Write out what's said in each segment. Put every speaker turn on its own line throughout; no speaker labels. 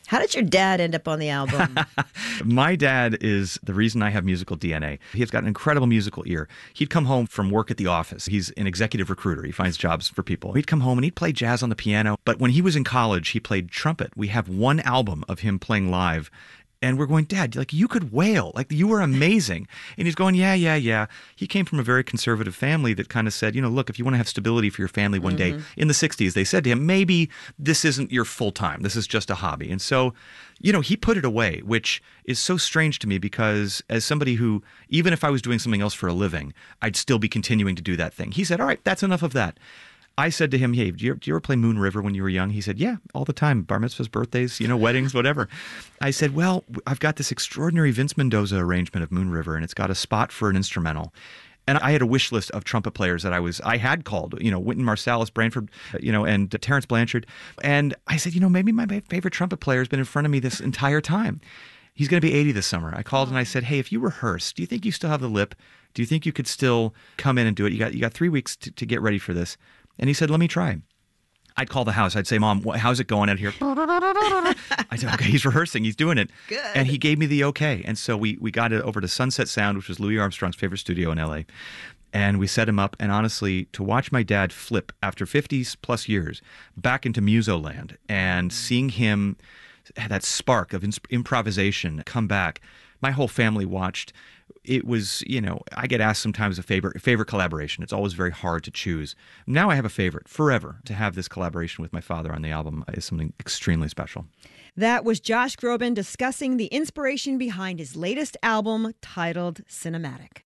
How did your dad end up on the album?
My dad is the reason I have musical DNA. He's got an incredible musical ear. He'd come home from work at the office. He's an executive recruiter. He finds jobs for people. He'd come home and he'd play jazz on the piano. But when he was in college, he played trumpet. We have one album of him playing live. And we're going, Dad, like, you could wail. Like, you were amazing. And he's going, yeah. He came from a very conservative family that kind of said, look, if you want to have stability for your family one day, in the 60s, they said to him, maybe this isn't your full time. This is just a hobby. And so, he put it away, which is so strange to me because as somebody who, even if I was doing something else for a living, I'd still be continuing to do that thing. He said, all right, that's enough of that. I said to him, hey, do you ever play Moon River when you were young? He said, yeah, all the time. Bar mitzvahs, birthdays, weddings, whatever. I said, well, I've got this extraordinary Vince Mendoza arrangement of Moon River, and it's got a spot for an instrumental. And I had a wish list of trumpet players that I had called, Wynton Marsalis, Branford, and Terrence Blanchard. And I said, maybe my favorite trumpet player has been in front of me this entire time. He's going to be 80 this summer. I called and I said, hey, if you rehearse, do you think you still have the lip? Do you think you could still come in and do it? You got 3 weeks to get ready for this. And he said, let me try. I'd call the house. I'd say, Mom, how's it going out here? I said, okay, he's rehearsing. He's doing it.
Good.
And he gave me the okay. And so we got it over to Sunset Sound, which was Louis Armstrong's favorite studio in L.A. And we set him up. And honestly, to watch my dad flip after 50 plus years back into muso land and seeing him, that spark of improvisation come back, my whole family watched. It was, I get asked sometimes a favorite collaboration. It's always very hard to choose. Now I have a favorite forever. To have this collaboration with my father on the album is something extremely special.
That was Josh Groban discussing the inspiration behind his latest album titled Cinematic.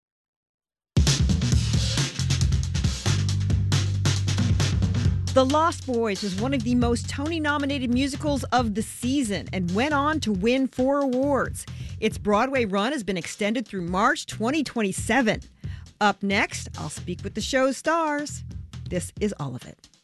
The Lost Boys was one of the most Tony-nominated musicals of the season and went on to win 4 awards. Its Broadway run has been extended through March 2027. Up next, I'll speak with the show's stars. This is All of It.